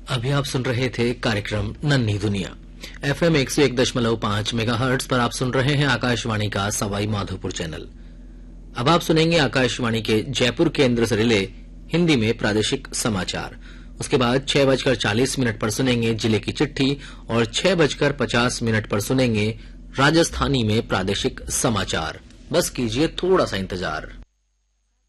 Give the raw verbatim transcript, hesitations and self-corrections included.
अभी आप सुन रहे थे कार्यक्रम नन्ही दुनिया। एफएम एक सौ एक दशमलव पांच मेगाहर्ट्ज पर आप सुन रहे हैं आकाशवाणी का सवाई माधोपुर चैनल। अब आप सुनेंगे आकाशवाणी के जयपुर केंद्र से रिले हिंदी में प्रादेशिक समाचार। उसके बाद छह बजकर चालीस मिनट पर सुनेंगे जिले की चिट्ठी और छह बजकर पचास मिनट पर सुनेंगे राजस्थानी में प्रादेशिक समाचार। बस कीजिए थोड़ा सा इंतजार।